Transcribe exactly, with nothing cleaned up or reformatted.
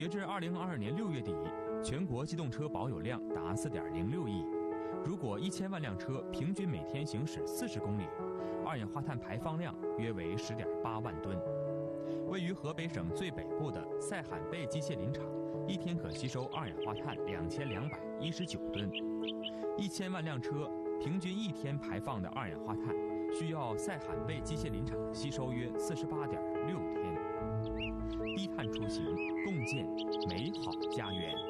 截至二零二二年六月底，全国机动车保有量达四点零六亿。如果一千万辆车平均每天行驶四十公里，二氧化碳排放量约为十点八万吨。位于河北省最北部的塞罕贝机械林场，一天可吸收二氧化碳两千两百一十九吨。一千万辆车平均一天排放的二氧化碳，需要塞罕贝机械林场吸收约四十八点六天。低碳出行，共建美好家园。